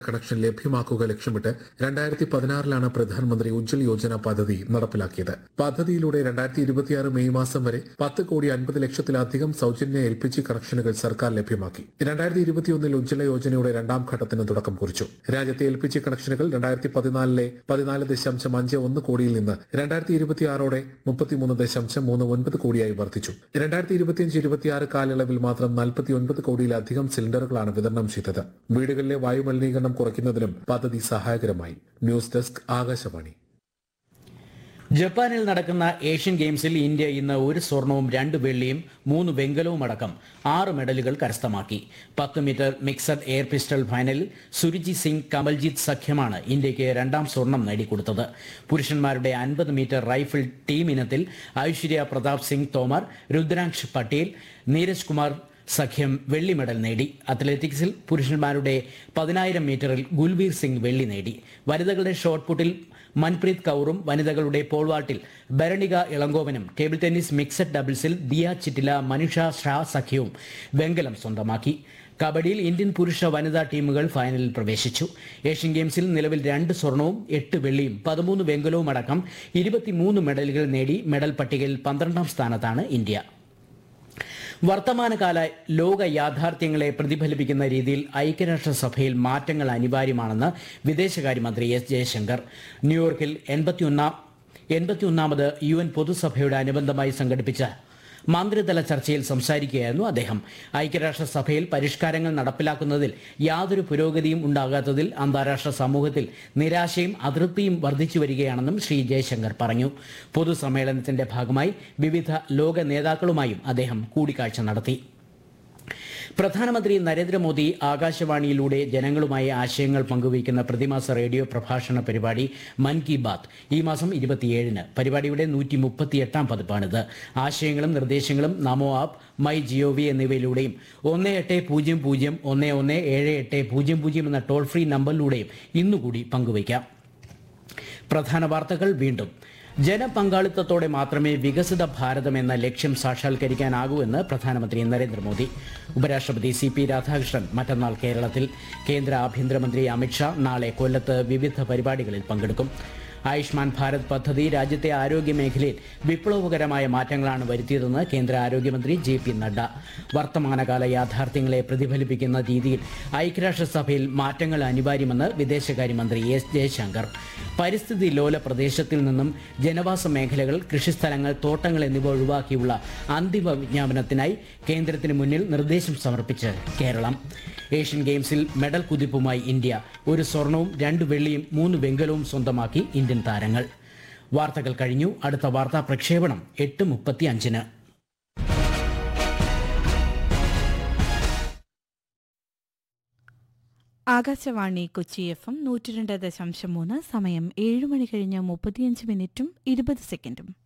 Connection ലഭ്യമാക്കുക ലക്ഷ്യമിട്ട് 2016 പ്രധാനമന്ത്രി ഉജ്ജ്വൽ യോജന പദ്ധതി നടപ്പിലാക്കിയത്. പദ്ധതിയിലൂടെ 2026 മെയ് മാസം വരെ 10,50,00,000-ലധികം സൗജന്യ LPG കണക്ഷനുകൾ സർക്കാർ ലഭ്യമാക്കി. 2021 ഉജ്ജ്വല യോജനയുടെ രണ്ടാം ഘട്ടത്തിന് തുടക്കം കുറിച്ചു. രാജ്യത്തെ LPG കണക്ഷനുകൾ 2014 14.51 കോടിയിൽ നിന്ന് 2026 33.39 കോടിയായി വർദ്ധിച്ചു. 2025-26 കാലയളവിൽ മാത്രം 49 കോടിയിലധികം സിലിണ്ടറുകളാണ് വിതരണം ചെയ്തത്. വീടുകളിലെ വായുമലിനീകരണം കുറയ്ക്കുന്നതിനും പദ്ധതി സഹായകരമായി. News desk, Akashvani. ജപ്പാനിൽ നടക്കുന്ന ഏഷ്യൻ ഗെയിംസിൽ ഇന്ത്യ ഇന്ന് 1 സ്വർണവും 2 വെള്ളിയും 3 വെങ്കലവും അടക്കം 6 മെഡലുകൾ കരസ്ഥമാക്കി. 10 മീറ്റർ മിക്സഡ് എയർ പിസ്റ്റൾ ഫൈനലിൽ സുരുജി സിംഗ് കമൽജിത്ത് സഖ്യമാണ് ഇന്ത്യയ്ക്ക് രണ്ടാം സ്വർണം നേടിക്കൊടുത്തത്. പുരുഷന്മാരുടെ 50 മീറ്റർ റൈഫിൾ ടീം ഇനത്തിൽ ഐശ്വര്യ പ്രതാപ് സിംഗ് തോമർ, രുദ്രാംശ് പട്ടേൽ, നീരജ് കുമാർ സഖ്യം വെള്ളി മെഡൽ നേടി. അത്ലറ്റിക്സിൽ പുരുഷന്മാരുടെ 10,000 മീറ്ററിൽ ഗുൽവീർ സിംഗ് വെള്ളി നേടി. വനിതകളുടെ ഷോട്ട് പുട്ടിൽ മൻപ്രീത് കൌറും വനിതകളുടെ പോൾ വാൾട്ടിൽ ഭരണിക ഇളങ്കോവനും ടേബിൾ ടെന്നീസ് മിക്സഡ് ഡബിൾസിൽ ദിയ ചിറ്റില, മനുഷ ഷാ സഖ്യവും വെങ്കലം സ്വന്തമാക്കി. കബഡിയിൽ ഇന്ത്യൻ പുരുഷ വനിതാ ടീമുകൾ ഫൈനലിൽ പ്രവേശിച്ചു. ഏഷ്യൻ ഗെയിംസിൽ നിലവിൽ 2 സ്വർണവും 8 വെള്ളിയും 13 വെങ്കലവും അടക്കം 23 മെഡലുകൾ നേടി മെഡൽ പട്ടികയിൽ 12ാം സ്ഥാനത്താണ് ഇന്ത്യ. വർത്തമാനകാല ലോക യാഥാർത്ഥ്യങ്ങളെ പ്രതിഫലിപ്പിക്കുന്ന രീതിയിൽ ഐക്യരാഷ്ട്രസഭയിൽ മാറ്റങ്ങൾ അനിവാര്യമാണെന്ന് വിദേശകാര്യമന്ത്രി എസ് ജയശങ്കർ ന്യൂയോർക്കിൽ 81ാമത് UN പൊതുസഭയുടെ അനുബന്ധമായി സംഘടിപ്പിച്ച മന്ത്രിതല ചർച്ചയിൽ സംസാരിക്കുകയായിരുന്നു അദ്ദേഹം. ഐക്യരാഷ്ട്രസഭയിൽ പരിഷ്കാരങ്ങൾ നടപ്പിലാക്കുന്നതിൽ യാതൊരു പുരോഗതിയും ഉണ്ടാകാത്തതിൽ അന്താരാഷ്ട്ര സമൂഹത്തിൽ നിരാശയും അതൃപ്തിയും വർദ്ധിച്ചു വരികയാണെന്നും ശ്രീ ജയശങ്കർ പറഞ്ഞു. പൊതുസമ്മേളനത്തിന്റെ ഭാഗമായി വിവിധ ലോക നേതാക്കളുമായും അദ്ദേഹം കൂടിക്കാഴ്ച നടത്തി. പ്രധാനമന്ത്രി നരേന്ദ്രമോദി ആകാശവാണിയിലൂടെ ജനങ്ങളുമായി ആശയങ്ങൾ പങ്കുവയ്ക്കുന്ന പ്രതിമാസ റേഡിയോ പ്രഭാഷണ പരിപാടി മൻ കി ബാത്ത് ഈ മാസം 27-ന് പരിപാടിയുടെ 138ാം പതിപ്പാണിത്. ആശയങ്ങളും നിർദ്ദേശങ്ങളും നമോ ആപ്പ്, മൈ ജിഒവി എന്നിവയിലൂടെയും 1800117800 എന്ന ടോൾ ഫ്രീ നമ്പറിലൂടെയും ഇന്നുകൂടി പങ്കുവയ്ക്കാം. പ്രധാന വാർത്തകൾ വീണ്ടും. ജനപങ്കാളിത്തത്തോടെ മാത്രമേ വികസിത ഭാരതം എന്ന ലക്ഷ്യം സാക്ഷാത്കരിക്കാനാകൂ എന്ന് പ്രധാനമന്ത്രി നരേന്ദ്രമോദി. ഉപരാഷ്ട്രപതി CP രാധാകൃഷ്ണൻ മറ്റന്നാൾ കേരളത്തിൽ. കേന്ദ്ര ആഭ്യന്തരമന്ത്രി അമിത്ഷാ നാളെ കൊല്ലത്ത് വിവിധ പരിപാടികളിൽ പങ്കെടുക്കും. ആയുഷ്മാൻ ഭാരത് പദ്ധതി രാജ്യത്തെ ആരോഗ്യ മേഖലയിൽ വിപ്ലവകരമായ മാറ്റങ്ങളാണ് വരുത്തിയതെന്ന് കേന്ദ്ര ആരോഗ്യമന്ത്രി JP നഡ്ഡ. വർത്തമാനകാല യാഥാർത്ഥ്യങ്ങളെ പ്രതിഫലിപ്പിക്കുന്ന രീതിയിൽ ഐക്യരാഷ്ട്രസഭയിൽ മാറ്റങ്ങൾ അനിവാര്യമെന്ന് വിദേശകാര്യമന്ത്രി എസ് ജയശങ്കർ. പരിസ്ഥിതി ലോല പ്രദേശത്തിൽ നിന്നും ജനവാസ മേഖലകൾ, കൃഷിസ്ഥലങ്ങൾ, തോട്ടങ്ങൾ എന്നിവ ഒഴിവാക്കിയുള്ള അന്തിമ വിജ്ഞാപനത്തിനായി കേന്ദ്രത്തിന് മുന്നിൽ നിർദ്ദേശം സമർപ്പിച്ച് കേരളം. ഏഷ്യൻ ഗെയിംസിൽ മെഡൽ കുതിപ്പുമായി ഇന്ത്യ. 1 സ്വർണവും 2 വെള്ളിയും 3 വെങ്കലവും സ്വന്തമാക്കി ഇന്ത്യൻ താരങ്ങൾ. വാർത്തകൾ കഴിഞ്ഞു. അടുത്ത വാർത്താ പ്രക്ഷേപണം 8:35-ന്. ആകാശവാണി കൊച്ചി FM 102.3. സമയം 7 മണി കഴിഞ്ഞ് 35 മിനിറ്റും 20 സെക്കൻഡും.